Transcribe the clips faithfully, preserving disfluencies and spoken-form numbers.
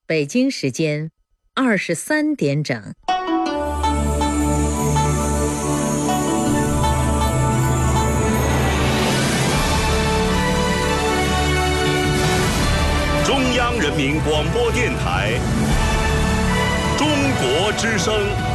北京时间二十三点整。 中央人民广播电台中国之声。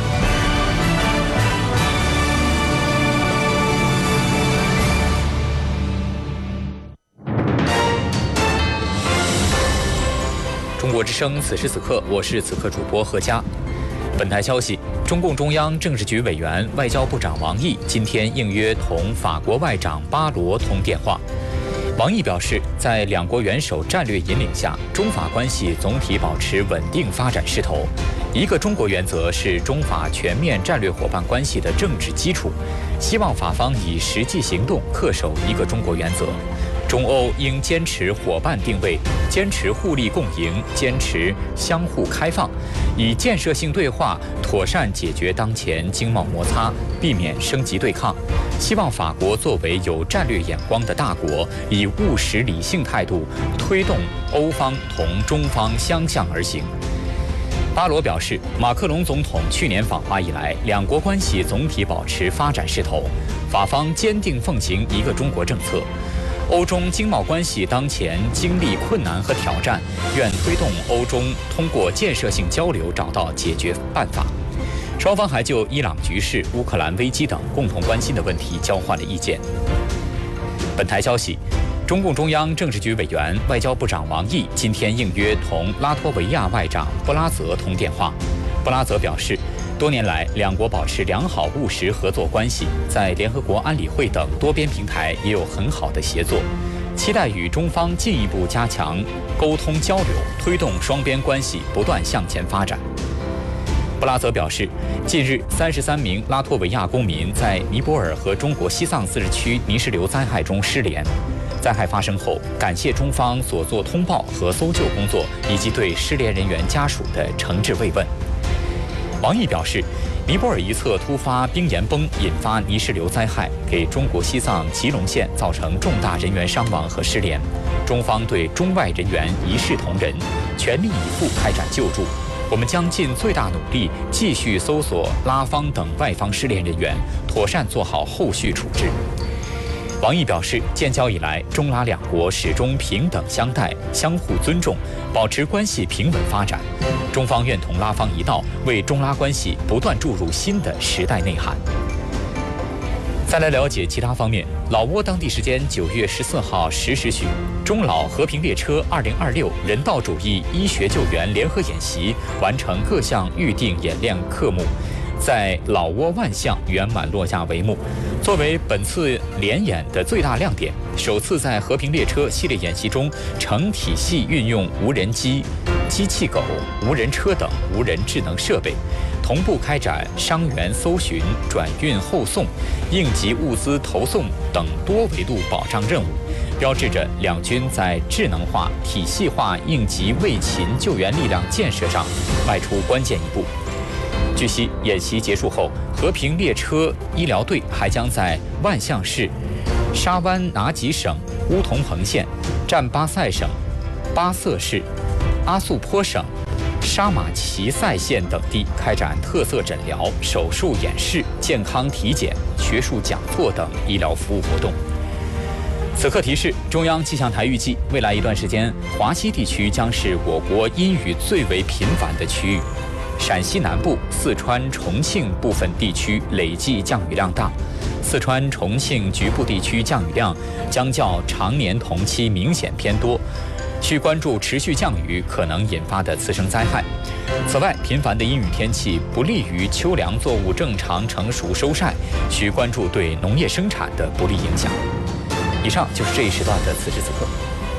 中国之声，此时此刻，我是此刻主播何佳。本台消息，中共中央政治局委员、外交部长王毅今天应约同法国外长巴罗通电话。王毅表示，在两国元首战略引领下，中法关系总体保持稳定发展势头。一个中国原则是中法全面战略伙伴关系的政治基础，希望法方以实际行动恪守一个中国原则。中欧应坚持伙伴定位，坚持互利共赢，坚持相互开放，以建设性对话妥善解决当前经贸摩擦，避免升级对抗。希望法国作为有战略眼光的大国，以务实理性态度推动欧方同中方相向而行。巴罗表示，马克龙总统去年访华以来，两国关系总体保持发展势头，法方坚定奉行一个中国政策。欧中经贸关系当前经历困难和挑战，愿推动欧中通过建设性交流找到解决办法。双方还就伊朗局势、乌克兰危机等共同关心的问题交换了意见。本台消息，中共中央政治局委员、外交部长王毅今天应约同拉脱维亚外长布拉泽通电话。布拉泽表示，多年来，两国保持良好务实合作关系，在联合国安理会等多边平台也有很好的协作，期待与中方进一步加强沟通交流，推动双边关系不断向前发展。布拉泽表示，近日三十三名拉脱维亚公民在尼泊尔和中国西藏自治区泥石流灾害中失联。灾害发生后，感谢中方所做通报和搜救工作，以及对失联人员家属的诚挚慰问。王毅表示，尼泊尔一侧突发冰岩崩引发泥石流灾害，给中国西藏吉隆县造成重大人员伤亡和失联。中方对中外人员一视同仁，全力以赴开展救助。我们将尽最大努力，继续搜索拉方等外方失联人员，妥善做好后续处置。王毅表示，建交以来，中拉两国始终平等相待、相互尊重，保持关系平稳发展。中方愿同拉方一道，为中拉关系不断注入新的时代内涵。再来了解其他方面，老挝当地时间九月十四号十时许，中老和平列车二零二六人道主义医学救援联合演习完成各项预定演练科目，在老挝万象圆满落下帷幕。作为本次联演的最大亮点，首次在和平列车系列演习中成体系运用无人机、机器狗、无人车等无人智能设备，同步开展伤员搜寻、转运后送、应急物资投送等多维度保障任务，标志着两军在智能化、体系化应急卫勤救援力量建设上迈出关键一步。据悉，演习结束后，和平列车医疗队还将在万象市、沙湾拿吉省乌同彭县、占巴塞省巴瑟市、阿素坡省沙马齐塞县等地开展特色诊疗、手术演示、健康体检、学术讲座等医疗服务活动。此刻提示，中央气象台预计，未来一段时间，华西地区将是我国阴雨最为频繁的区域。陕西南部、四川、重庆部分地区累计降雨量大，四川、重庆局部地区降雨量将较常年同期明显偏多，需关注持续降雨可能引发的次生灾害。此外，频繁的阴雨天气不利于秋粮作物正常成熟收晒，需关注对农业生产的不利影响。以上就是这一时段的此时此刻。